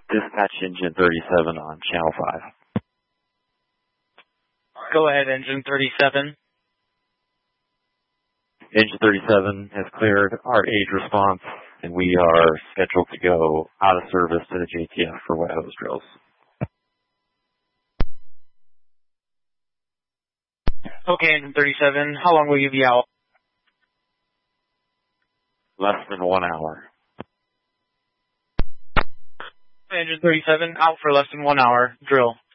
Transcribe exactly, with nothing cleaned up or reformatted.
Dispatch engine thirty-seven on channel five. Go ahead, engine thirty-seven. Engine thirty-seven has cleared our age response, and we are scheduled to go out of service to the J T F for wet hose drills. Okay, engine thirty-seven, how long will you be out? Less than one hour. Engine thirty-seven, out for less than one hour. Drill.